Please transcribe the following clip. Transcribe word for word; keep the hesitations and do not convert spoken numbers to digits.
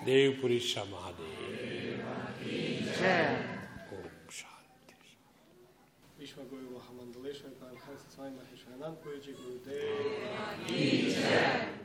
देवपुरीशा महादेव ओम शांति। विश्व गुरु महामंडलेश्वर स्वामी महेश्वरानंद पुरी जी गुरुदेव